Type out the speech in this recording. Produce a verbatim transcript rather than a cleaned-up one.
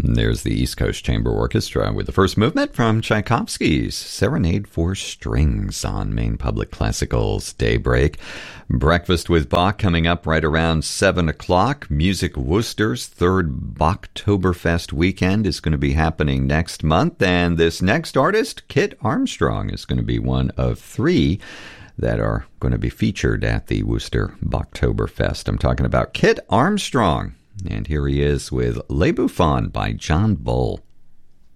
There's the East Coast Chamber Orchestra with the first movement from Tchaikovsky's Serenade for Strings on Maine Public Classical's Daybreak. Breakfast with Bach coming up right around seven o'clock. Music Worcester's third Bachtoberfest weekend is going to be happening next month. And this next artist, Kit Armstrong, is going to be one of three that are going to be featured at the Worcester Bachtoberfest. I'm talking about Kit Armstrong. And here he is with Le Bouffon by John Bull.